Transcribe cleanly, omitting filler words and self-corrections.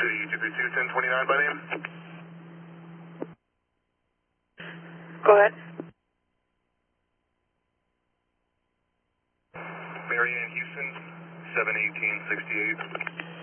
City, 232-1029 by name. Go ahead. Marianne Houston, 71868.